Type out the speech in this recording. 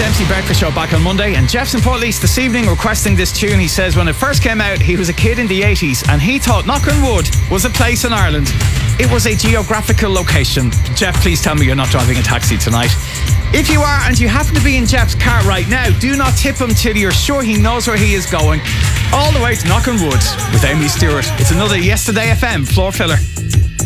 Dempsey Breakfast Show back on Monday, and Jeff's in Portlease this evening requesting this tune. He says when it first came out, he was a kid in the 80s and he thought Knockernwood was a place in Ireland. It was a geographical location. Jeff, please tell me you're not driving a taxi tonight. If you are and you happen to be in Jeff's car right now, do not tip him till you're sure he knows where he is going. All the way to Knockernwood with Amy Stewart. It's another Yesterday FM floor filler.